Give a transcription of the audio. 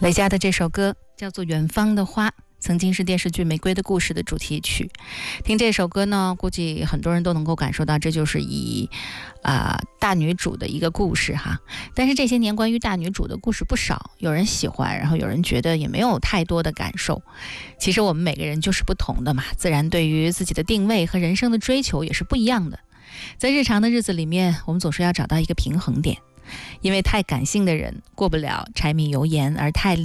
雷佳的这首歌叫做《远方的花》，曾经是电视剧《玫瑰的故事》的主题曲。听这首歌呢，估计很多人都能够感受到，这就是以大女主的一个故事哈。但是这些年关于大女主的故事不少，有人喜欢，然后有人觉得也没有太多的感受。其实我们每个人就是不同的嘛，自然对于自己的定位和人生的追求也是不一样的。在日常的日子里面，我们总是要找到一个平衡点，因为太感性的人过不了柴米油盐，而太